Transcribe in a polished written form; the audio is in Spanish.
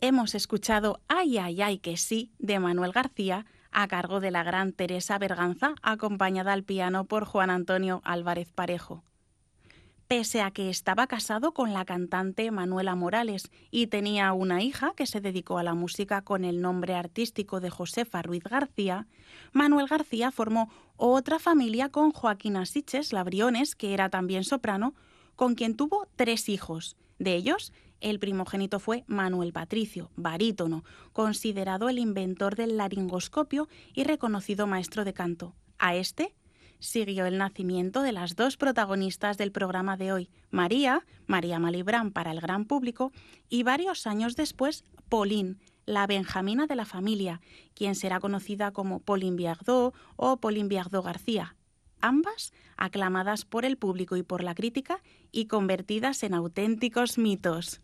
Hemos escuchado Ay, ay, ay, que sí, de Manuel García, a cargo de la gran Teresa Berganza, acompañada al piano por Juan Antonio Álvarez Parejo. Pese a que estaba casado con la cantante Manuela Morales y tenía una hija que se dedicó a la música con el nombre artístico de Josefa Ruiz García, Manuel García formó otra familia con Joaquina Siches Labriones, que era también soprano, con quien tuvo 3 hijos. De ellos, el primogénito fue Manuel Patricio, barítono, considerado el inventor del laringoscopio y reconocido maestro de canto. A este siguió el nacimiento de las 2 protagonistas del programa de hoy, María Malibrán para el gran público, y varios años después, Pauline, la benjamina de la familia, quien será conocida como Pauline Viardot o Pauline Viardot García, ambas aclamadas por el público y por la crítica y convertidas en auténticos mitos.